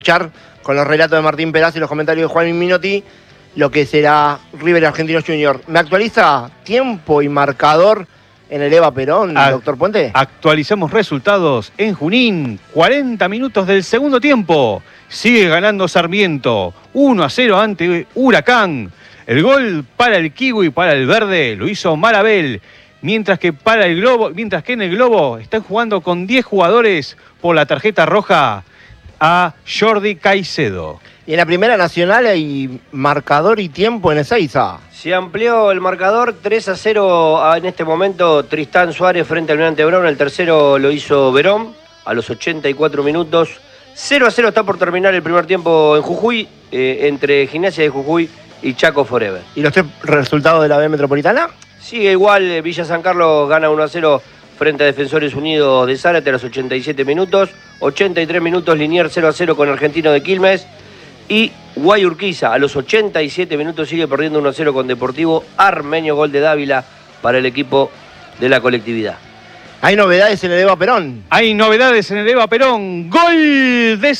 escuchar con los relatos de Martín Perazzo y los comentarios de Juan Minotti lo que será River Argentinos Junior. ¿Me actualiza tiempo y marcador en el Eva Perón, doctor Puente? Actualizamos resultados en Junín. 40 minutos del segundo tiempo. Sigue ganando Sarmiento. 1-0 ante Huracán. El gol para el Kiwi y para el Verde lo hizo Marabel. Mientras que en el Globo están jugando con 10 jugadores por la tarjeta roja a Jordi Caicedo. Y en la Primera Nacional hay marcador y tiempo en Ezeiza. Se amplió el marcador 3-0 en este momento. Tristán Suárez frente al Almirante Brown. El tercero lo hizo Verón a los 84 minutos. 0-0 está por terminar el primer tiempo en Jujuy, entre Gimnasia de Jujuy y Chaco Forever. ¿Y los tres resultados de la B Metropolitana? Sigue igual, Villa San Carlos gana 1-0 frente a Defensores Unidos de Zárate a los 87 minutos. 83 minutos Liniers 0-0 con Argentino de Quilmes. Y Guayurquiza a los 87 minutos sigue perdiendo 1-0 con Deportivo Armenio. Gol de Dávila para el equipo de la colectividad. ¿Hay novedades en el Eva Perón? Hay novedades en el Eva Perón. Gol de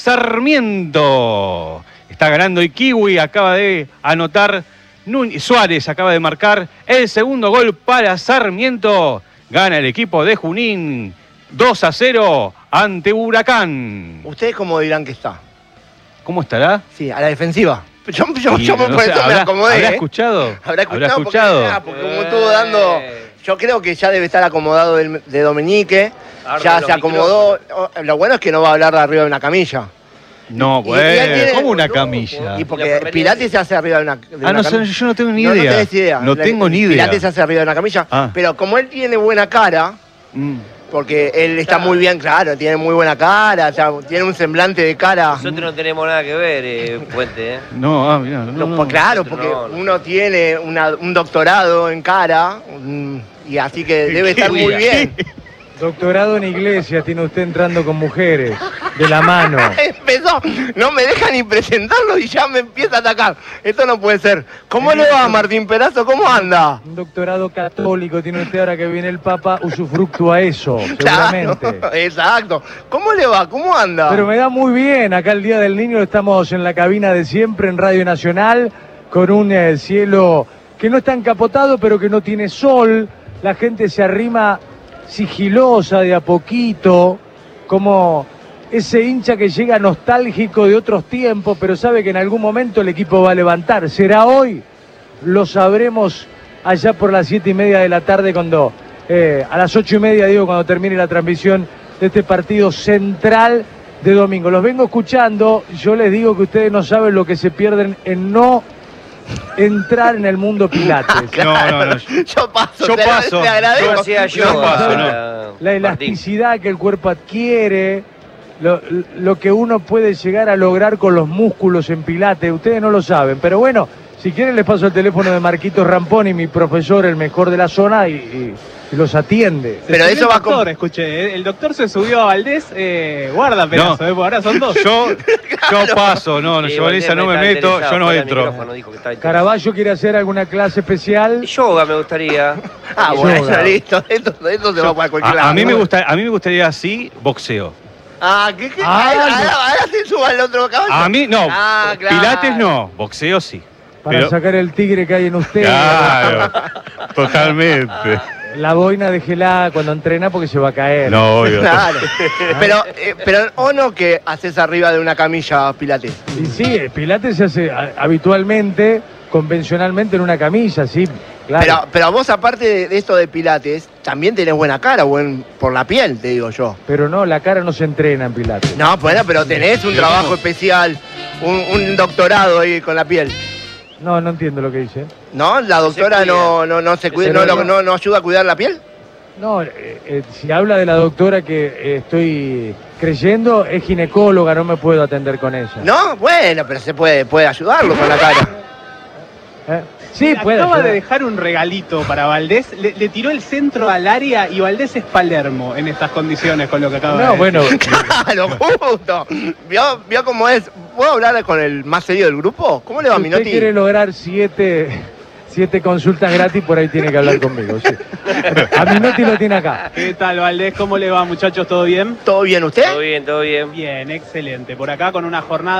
Sarmiento. Está ganando el Kiwi, acaba de anotar. Suárez acaba de marcar el segundo gol para Sarmiento. Gana el equipo de Junín 2-0 ante Huracán. ¿Ustedes cómo dirán que está? ¿Cómo estará? Sí, a la defensiva. Yo por eso sé, me acomodé. ¿Habrá escuchado? ¿Habrá escuchado? Porque como estuvo dando... Yo creo que ya debe estar acomodado de Dominique. Ya se acomodó. Lo bueno es que no va a hablar de arriba de una camilla. No, bueno, ¿cómo una camilla? Y porque Pilates se hace arriba de una camilla. Yo no tengo ni idea. No tenés idea. No tengo ni idea. Pilates se hace arriba de una camilla. Pero como él tiene buena cara, porque él está muy bien, claro, tiene muy buena cara, o sea, tiene un semblante de cara. Nosotros no tenemos nada que ver, Puente. No, mirá, no. Claro, porque uno tiene un doctorado en cara, y así que debe estar muy bien. Doctorado en iglesia tiene usted entrando con mujeres, de la mano. Empezó, no me deja ni presentarlo y ya me empieza a atacar. Esto no puede ser. ¿Cómo le va, Martín Perazzo? ¿Cómo anda? Un doctorado católico tiene usted ahora que viene el Papa, usufructúa eso, seguramente. Claro, exacto. ¿Cómo le va? ¿Cómo anda? Pero me da muy bien, acá el Día del Niño estamos en la cabina de siempre en Radio Nacional, con un cielo que no está encapotado, pero que no tiene sol. La gente se arrima sigilosa de a poquito, como ese hincha que llega nostálgico de otros tiempos, pero sabe que en algún momento el equipo va a levantar. ¿Será hoy? Lo sabremos allá por las 7:30 de la tarde, cuando a las 8:30, digo, cuando termine la transmisión de este partido central de domingo. Los vengo escuchando, yo les digo que ustedes no saben lo que se pierden en no entrar en el mundo Pilates. Claro, yo paso. Te agradezco. Yo paso, la elasticidad que el cuerpo adquiere, lo que uno puede llegar a lograr con los músculos en Pilates, ustedes no lo saben, pero bueno, si quieren les paso el teléfono de Marquitos Ramponi, mi profesor, el mejor de la zona, y los atiende. Pero eso va con... Escuché, el doctor se subió a Valdés, guarda Perazzo, porque ahora son dos. Yo paso, yo en esa no me meto, yo no entro. Caraballo quiere hacer alguna clase especial. Yoga me gustaría. Bueno, listo, esto se va para cualquier lado. A mí me gustaría así, boxeo. ¿Qué? Ahora se suba al otro caballo. A mí no, claro. Pilates no, boxeo sí. Para sacar el tigre que hay en usted. Claro, totalmente. La boina déjela cuando entrena porque se va a caer. No, obvio. Claro. Pero o no que haces arriba de una camilla Pilates. Y sí, Pilates se hace habitualmente, convencionalmente en una camilla, sí. Claro. Pero vos, aparte de esto de Pilates, también tenés buena cara, por la piel, te digo yo. Pero no, la cara no se entrena en Pilates. No, bueno, pero tenés un trabajo especial, un doctorado ahí con la piel. No entiendo lo que dice. ¿No? ¿La doctora no se cuida, no ayuda a cuidar la piel? No, si habla de la doctora que estoy creyendo, es ginecóloga, no me puedo atender con ella. No, bueno, pero se puede ayudarlo con la cara. Sí, acaba de dejar un regalito para Valdés, le tiró el centro al área y Valdés es Palermo en estas condiciones con lo que acaba de decir. Bueno. Claro, justo. ¿Vio cómo es? ¿Puedo hablar con el más serio del grupo? ¿Cómo le va, Minotti? ¿Usted quiere lograr 7 7 consultas gratis, por ahí tiene que hablar conmigo. Sí. A Minotti lo tiene acá. ¿Qué tal, Valdés? ¿Cómo le va, muchachos? ¿Todo bien? ¿Todo bien usted? Todo bien, todo bien. Bien, excelente. Por acá con una jornada